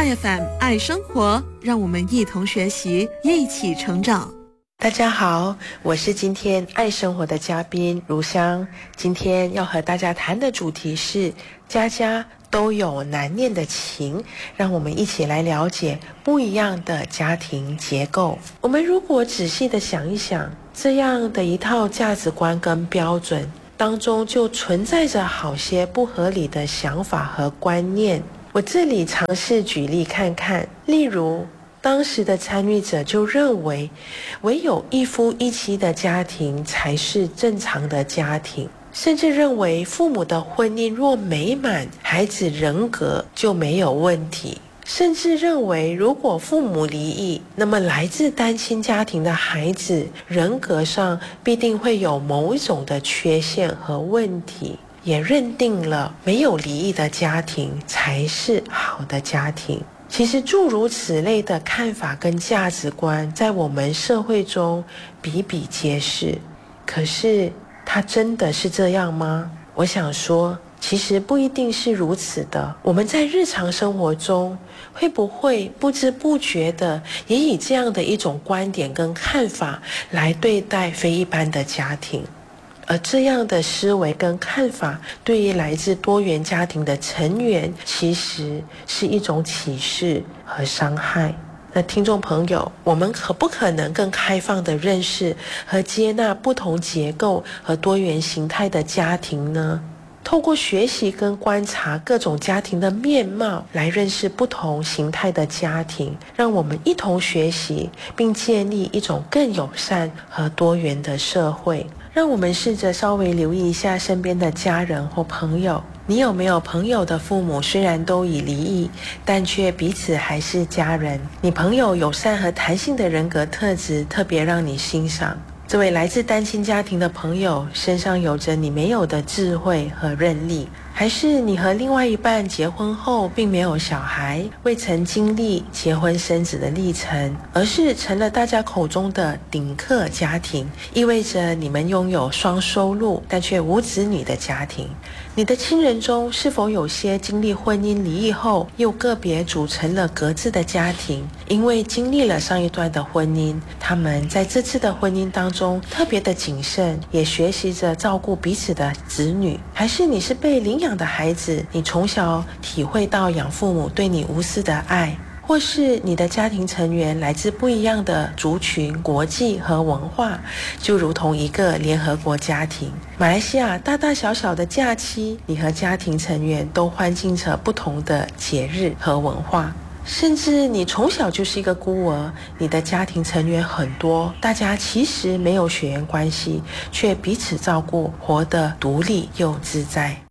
IFM 爱生活，让我们一同学习，一起成长。 大家好，我是今天爱生活的嘉宾如香。今天要和大家谈的主题是家家都有难念的情，让我们一起来了解不一样的家庭结构。我们如果仔细的想一想，这样的一套价值观跟标准当中就存在着好些不合理的想法和观念。我这里尝试举例看看，例如当时的参与者就认为唯有一夫一妻的家庭才是正常的家庭，甚至认为父母的婚姻若美满，孩子人格就没有问题，甚至认为如果父母离异，那么来自单亲家庭的孩子人格上必定会有某一种的缺陷和问题，也认定了没有离异的家庭才是好的家庭。其实诸如此类的看法跟价值观在我们社会中比比皆是，可是它真的是这样吗？我想说其实不一定是如此的。我们在日常生活中会不会不知不觉的也以这样的一种观点跟看法来对待非一般的家庭？而这样的思维跟看法对于来自多元家庭的成员其实是一种歧视和伤害。那听众朋友，我们可不可能更开放地认识和接纳不同结构和多元形态的家庭呢？透过学习跟观察各种家庭的面貌，来认识不同形态的家庭，让我们一同学习并建立一种更友善和多元的社会。让我们试着稍微留意一下身边的家人或朋友，你有没有朋友的父母虽然都已离异，但却彼此还是家人？你朋友友善和弹性的人格特质特别让你欣赏？这位来自单亲家庭的朋友身上有着你没有的智慧和韧力，还是你和另外一半结婚后并没有小孩，未曾经历结婚生子的历程，而是成了大家口中的顶客家庭，意味着你们拥有双收入但却无子女的家庭。你的亲人中是否有些经历婚姻离异后又个别组成了各自的家庭，因为经历了上一段的婚姻，他们在这次的婚姻当中特别的谨慎，也学习着照顾彼此的子女？还是你是被领养的孩子，你从小体会到养父母对你无私的爱？或是你的家庭成员来自不一样的族群、国际和文化，就如同一个联合国家庭。马来西亚大大小小的假期，你和家庭成员都欢庆着不同的节日和文化。甚至你从小就是一个孤儿，你的家庭成员很多，大家其实没有血缘关系，却彼此照顾，活得独立又自在。